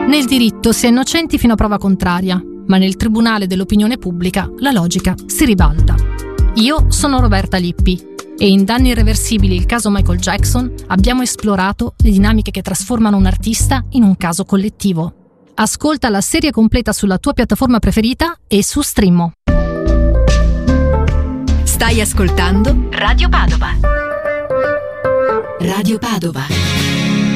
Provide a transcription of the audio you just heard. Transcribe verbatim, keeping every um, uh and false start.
Nel diritto si è innocenti fino a prova contraria, ma nel tribunale dell'opinione pubblica la logica si ribalta. Io sono Roberta Lippi e in Danni irreversibili, il caso Michael Jackson, abbiamo esplorato le dinamiche che trasformano un artista in un caso collettivo. Ascolta la serie completa sulla tua piattaforma preferita e su Streamo. Stai ascoltando Radio Padova. Radio Padova.